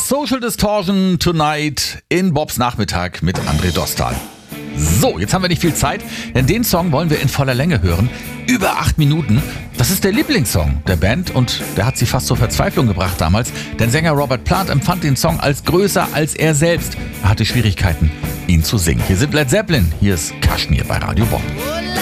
Social Distortion Tonight in Bobs Nachmittag mit André Dostal. So, jetzt haben wir nicht viel Zeit, denn den Song wollen wir in voller Länge hören. Über 8 Minuten. Das ist der Lieblingssong der Band und der hat sie fast zur Verzweiflung gebracht damals. Denn Sänger Robert Plant empfand den Song als größer als er selbst. Er hatte Schwierigkeiten, ihn zu singen. Hier sind Led Zeppelin, hier ist Kashmir bei Radio Bob.